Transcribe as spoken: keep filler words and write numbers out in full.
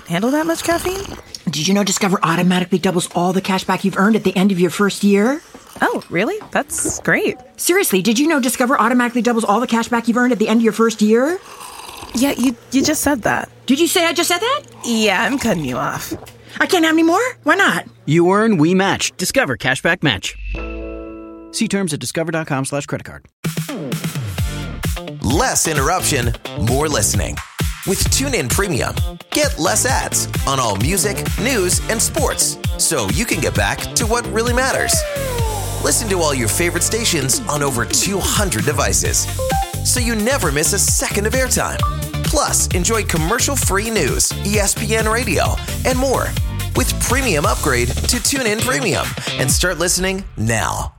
handle that much caffeine. Did you know Discover automatically doubles all the cash back you've earned at the end of your first year? Oh, really? That's great. Seriously, did you know Discover automatically doubles all the cash back you've earned at the end of your first year? Yeah, you you just said that. Did you say I just said that? Yeah, I'm cutting you off. I can't have any more? Why not? You earn, we match. Discover Cashback Match. See terms at discover.com slash credit card. Less interruption, more listening. With TuneIn Premium, get less ads on all music, news, and sports, so you can get back to what really matters. Listen to all your favorite stations on over two hundred devices, so you never miss a second of airtime. Plus, enjoy commercial-free news, E S P N Radio, and more. With Premium Upgrade to TuneIn Premium, and start listening now.